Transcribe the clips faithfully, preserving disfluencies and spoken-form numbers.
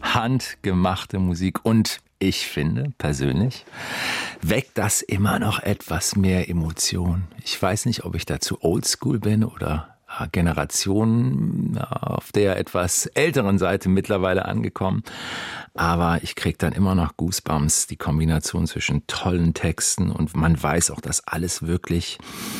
handgemachte Musik. Und ich finde persönlich, weckt das immer noch etwas mehr Emotion. Ich weiß nicht, ob ich dazu oldschool bin oder Generation auf der etwas älteren Seite mittlerweile angekommen. Aber ich kriege dann immer noch Goosebumps, die Kombination zwischen tollen Texten und man weiß auch, dass alles wirklich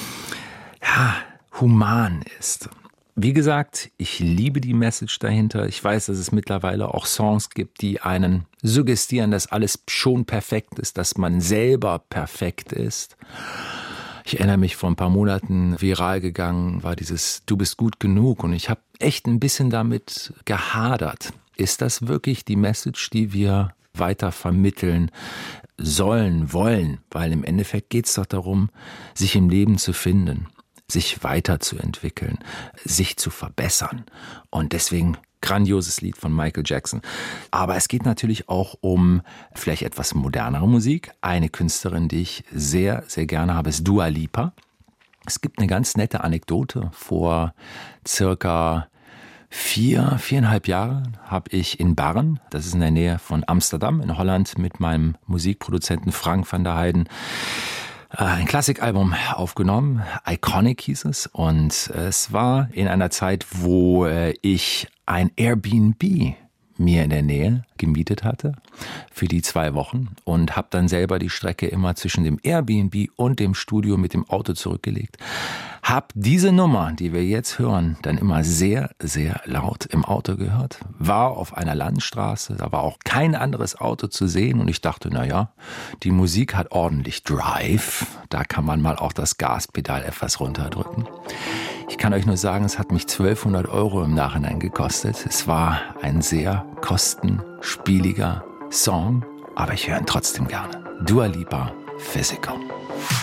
ja, human ist. Wie gesagt, ich liebe die Message dahinter. Ich weiß, dass es mittlerweile auch Songs gibt, die einen suggestieren, dass alles schon perfekt ist, dass man selber perfekt ist. Ich erinnere mich, vor ein paar Monaten viral gegangen war dieses Du bist gut genug und ich habe echt ein bisschen damit gehadert. Ist das wirklich die Message, die wir weiter vermitteln sollen, wollen? Weil im Endeffekt geht es doch darum, sich im Leben zu finden, sich weiterzuentwickeln, sich zu verbessern. Und deswegen grandioses Lied von Michael Jackson. Aber es geht natürlich auch um vielleicht etwas modernere Musik. Eine Künstlerin, die ich sehr, sehr gerne habe, ist Dua Lipa. Es gibt eine ganz nette Anekdote. Vor circa vier, viereinhalb Jahren habe ich in Barren, das ist in der Nähe von Amsterdam in Holland, mit meinem Musikproduzenten Frank van der Heijden ein Klassikalbum aufgenommen, Iconic hieß es, und es war in einer Zeit, wo ich ein Airbnb mir in der Nähe gemietet hatte für die zwei Wochen und habe dann selber die Strecke immer zwischen dem Airbnb und dem Studio mit dem Auto zurückgelegt. Hab diese Nummer, die wir jetzt hören, dann immer sehr, sehr laut im Auto gehört. War auf einer Landstraße, da war auch kein anderes Auto zu sehen und ich dachte, na ja, die Musik hat ordentlich Drive, da kann man mal auch das Gaspedal etwas runterdrücken. Ich kann euch nur sagen, es hat mich zwölfhundert Euro im Nachhinein gekostet. Es war ein sehr kostenspieliger Song, aber ich höre ihn trotzdem gerne. Dua Lipa, Physical.